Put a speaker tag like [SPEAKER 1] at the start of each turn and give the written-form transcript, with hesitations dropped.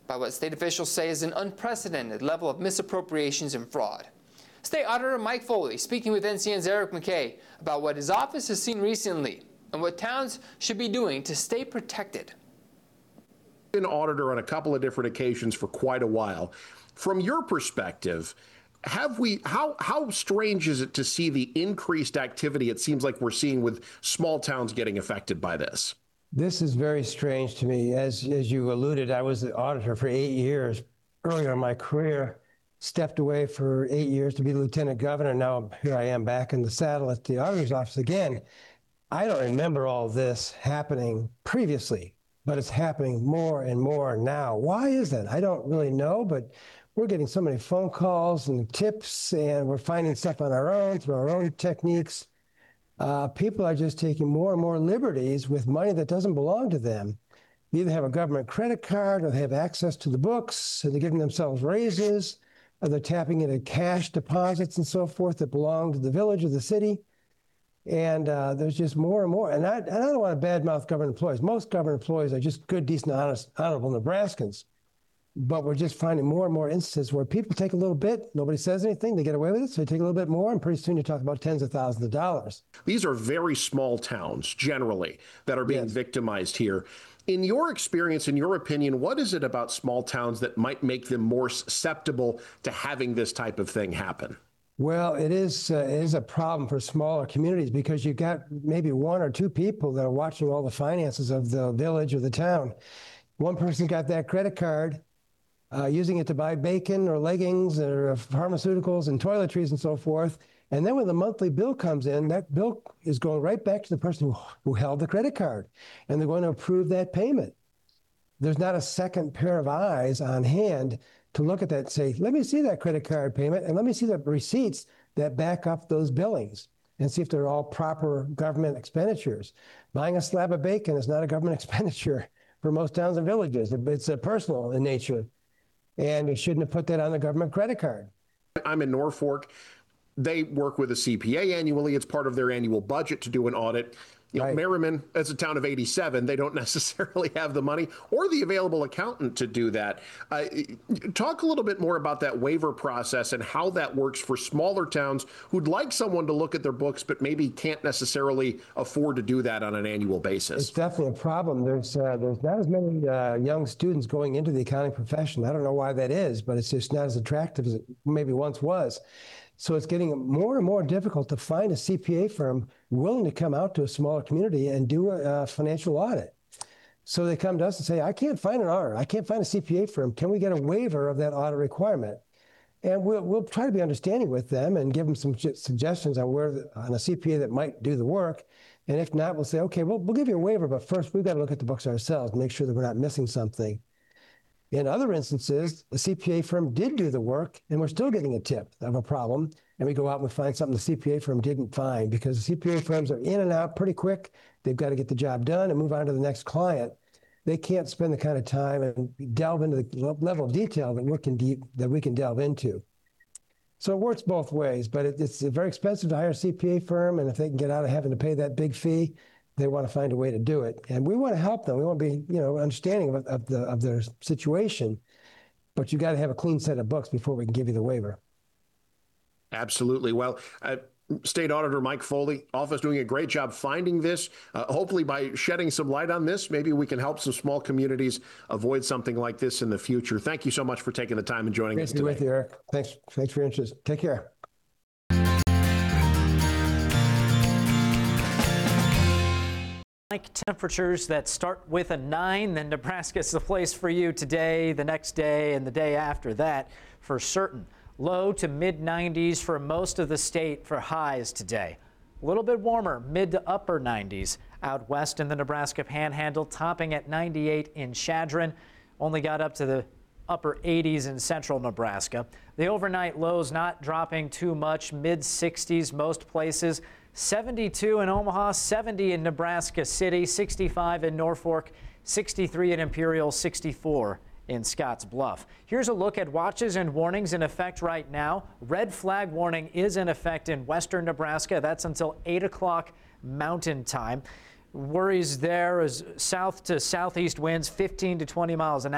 [SPEAKER 1] by what state officials say is an unprecedented level of misappropriations and fraud. State Auditor Mike Foley speaking with NCN's Eric McKay about what his office has seen recently and what towns should be doing to stay protected.
[SPEAKER 2] Been auditor on a couple of different occasions for quite a while. From your perspective, how strange is it to see the increased activity it seems like we're seeing with small towns getting affected by this?
[SPEAKER 3] This is very strange to me. As you alluded, I was the auditor for 8 years earlier in my career, stepped away for 8 years to be lieutenant governor. Now here I am back in the saddle at the auditor's office again. I don't remember all this happening previously, but it's happening more and more now. Why is that? I don't really know, but we're getting so many phone calls and tips, and we're finding stuff on our own through our own techniques. People are just taking more and more liberties with money that doesn't belong to them. They either have a government credit card or they have access to the books, so they're giving themselves raises, or they're tapping into cash deposits and so forth that belong to the village or the city. And there's just more and more. And I don't want to badmouth government employees. Most government employees are just good, decent, honest, honorable Nebraskans. But we're just finding more and more instances where people take a little bit, nobody says anything, they get away with it, so they take a little bit more, and pretty soon you talk about tens of thousands of dollars.
[SPEAKER 2] These are very small towns, generally, that are being victimized here. In your experience, in your opinion, what is it about small towns that might make them more susceptible to having this type of thing happen?
[SPEAKER 3] Well, it is a problem for smaller communities because you've got maybe one or two people that are watching all the finances of the village or the town. One person got that credit card, using it to buy bacon or leggings or pharmaceuticals and toiletries and so forth. And then when the monthly bill comes in, that bill is going right back to the person who held the credit card. And they're going to approve that payment. There's not a second pair of eyes on hand to look at that and say, let me see that credit card payment and let me see the receipts that back up those billings and see if they're all proper government expenditures. Buying a slab of bacon is not a government expenditure for most towns and villages. It's personal in nature. And you shouldn't have put that on the government credit card.
[SPEAKER 2] I'm in Norfolk. They work with a CPA annually. It's part of their annual budget to do an audit. You know, Merriman, as a town of 87, they don't necessarily have the money or the available accountant to do that. Talk a little bit more about that waiver process and how that works for smaller towns who'd like someone to look at their books, but maybe can't necessarily afford to do that on an annual basis.
[SPEAKER 3] It's definitely a problem. There's not as many young students going into the accounting profession. I don't know why that is, but it's just not as attractive as it maybe once was. So it's getting more and more difficult to find a CPA firm willing to come out to a smaller community and do a financial audit. So they come to us and say, I can't find an auditor. I can't find a CPA firm. Can we get a waiver of that audit requirement? And we'll try to be understanding with them and give them some suggestions on on a CPA that might do the work. And if not, we'll say, okay, we'll give you a waiver, but first we've got to look at the books ourselves and make sure that we're not missing something. In other instances, the CPA firm did do the work, and we're still getting a tip of a problem, and we go out and we find something the CPA firm didn't find because the CPA firms are in and out pretty quick. They've got to get the job done and move on to the next client. They can't spend the kind of time and delve into the level of detail that we can delve into. So it works both ways, but it's very expensive to hire a CPA firm, and if they can get out of having to pay that big fee, they want to find a way to do it. And we want to help them. We want to be, understanding of their situation, but you got to have a clean set of books before we can give you the waiver.
[SPEAKER 2] Absolutely. Well, State Auditor Mike Foley, office doing a great job finding this. Hopefully by shedding some light on this, maybe we can help some small communities avoid something like this in the future. Thank you so much for taking the time and joining us today.
[SPEAKER 3] Great to be with you, Eric. Thanks for your interest. Take care.
[SPEAKER 4] Temperatures that start with a 9, then Nebraska's the place for you today, the next day, and the day after that for certain. Low to mid 90s for most of the state for highs today. A little bit warmer, mid to upper 90s out west in the Nebraska Panhandle, topping at 98 in Chadron. Only got up to the upper 80s in central Nebraska. The overnight lows not dropping too much, mid 60s most places. 72 in Omaha, 70 in Nebraska City, 65 in Norfolk, 63 in Imperial, 64 in Scotts Bluff. Here's a look at watches and warnings in effect right now. Red flag warning is in effect in western Nebraska. That's until 8 o'clock Mountain Time. Worries there is south to southeast winds 15 to 20 miles an hour.